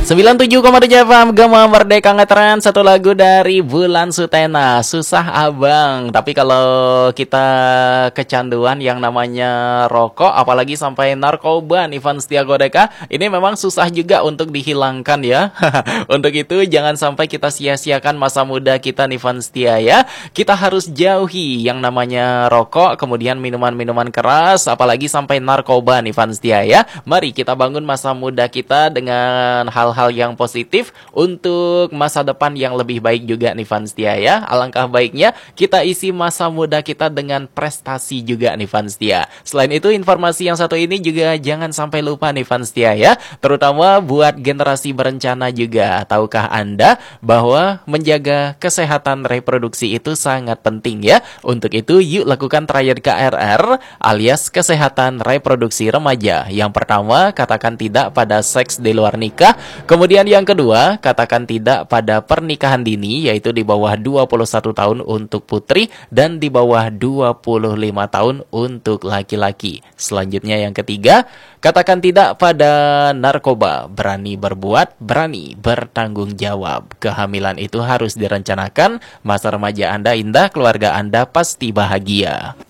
97,7 FM Gema Merdeka ngetren. Satu lagu dari Bulan Sutena, Susah Abang. Tapi kalau kita kecanduan yang namanya rokok, apalagi sampai narkoba nih fans Setia Godeka, ini memang susah juga untuk dihilangkan ya. Untuk itu jangan sampai kita sia-siakan masa muda kita nih fans Setia ya. Kita harus jauhi yang namanya rokok, kemudian minuman-minuman keras, apalagi sampai narkoba nih fans Setia ya. Mari kita bangun masa muda kita dengan hal-hal yang positif untuk masa depan yang lebih baik juga nih fans Setia ya. Alangkah baiknya kita isi masa muda kita dengan prestasi juga nih fans Setia. Selain itu informasi yang satu ini juga jangan sampai lupa nih fans Setia ya. Terutama buat generasi berencana juga. Tahukah Anda bahwa menjaga kesehatan reproduksi itu sangat penting ya. Untuk itu yuk lakukan triad KRR alias kesehatan reproduksi remaja. Yang pertama, katakan tidak pada seks di luar nikah. Kemudian yang kedua, katakan tidak pada pernikahan dini, yaitu di bawah 21 tahun untuk putri dan di bawah 25 tahun untuk laki-laki. Selanjutnya yang ketiga, katakan tidak pada narkoba. Berani berbuat, berani bertanggung jawab. Kehamilan itu harus direncanakan. Masa remaja Anda indah, keluarga Anda pasti bahagia.